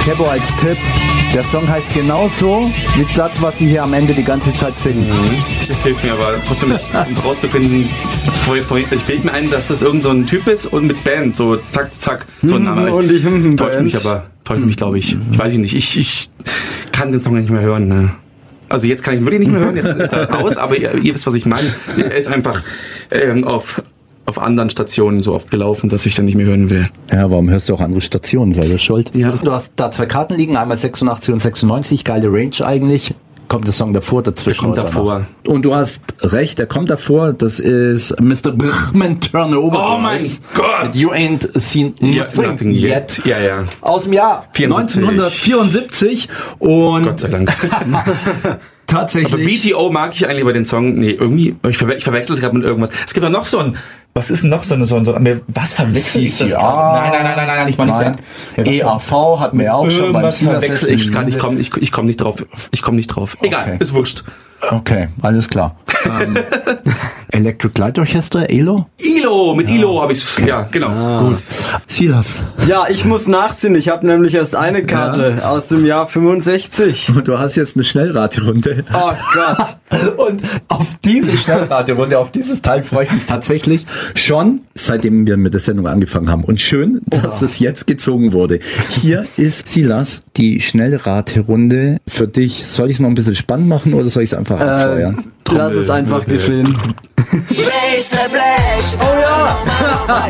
Kebo als Tipp. Der Song heißt genauso wie das, was sie hier am Ende die ganze Zeit singen. Das hilft mir aber trotzdem nicht rauszufinden. Ich bilde mir ein, dass das irgend so ein Typ ist und mit Band, so zack, zack, so ein Name. Und ich täuscht mich, glaube ich. Ich weiß nicht. Ich kann den Song nicht mehr hören. Ne? Also jetzt kann ich ihn wirklich nicht mehr hören, jetzt ist er aus, aber ihr wisst, was ich meine. Er ist einfach auf anderen Stationen so oft gelaufen, dass ich dann nicht mehr hören will. Ja, warum hörst du auch andere Stationen? Sei das schuld? Ja. Du hast da 2 Karten liegen, einmal 86 und 96, geile Range eigentlich. Kommt der Song davor, dazwischen? Der kommt davor. Und du hast recht, der kommt davor. Das ist Mr. Brchman Turnover. Oh mein Gott! You ain't seen nothing yet. Ja, ja. Aus dem Jahr 74. 1974. Und Gott sei Dank. tatsächlich. Aber BTO mag ich eigentlich bei den Song. Nee, irgendwie, ich verwechsel es gerade mit irgendwas. Es gibt ja noch so ein, was ist denn noch so ein was verwechsel ich das? Nein, ich meine nicht. EAV hatten wir auch schon beim Silas. Ich komm nicht drauf. Egal, Okay. ist wurscht. Okay, alles klar. Electric Light Orchestra, ELO? Mit ILO habe ich ja, genau. Gut. Silas. Ja, ich muss nachziehen. Ich habe nämlich erst eine Karte aus dem Jahr 65. Und du hast jetzt eine Schnellraterunde. Oh Gott. Und auf diese Schnellraterunde, auf dieses Teil freue ich mich tatsächlich schon, seitdem wir mit der Sendung angefangen haben. Und schön, dass es jetzt gezogen wurde. Hier ist, Silas, die Schnellraterunde für dich. Soll ich es noch ein bisschen spannend machen oder soll ich es einfach abfeuern? Lass es einfach geschehen. Raise the black. Oh ja.